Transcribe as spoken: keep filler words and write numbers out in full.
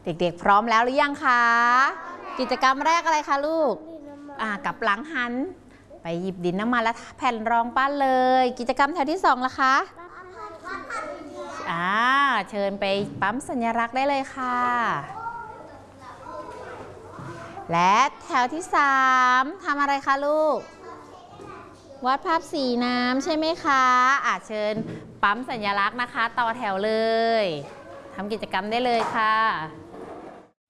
เด็กๆพร้อมแล้วหรือยังคะกิจกรรมแรกอะไรคะลูกอ่ากับหลังหันไปหยิบดินน้ำมันและแผ่นรองปั้นเลยกิจกรรมแถวที่สองล่ะคะอ่าเชิญไปปั๊มสัญลักษณ์ได้เลยค่ะและแถวที่สามทำอะไรคะลูกวาดภาพสีน้ำใช่ไหมคะอ่าเชิญปั๊มสัญลักษณ์นะคะต่อแถวเลยทำกิจกรรมได้เลยค่ะ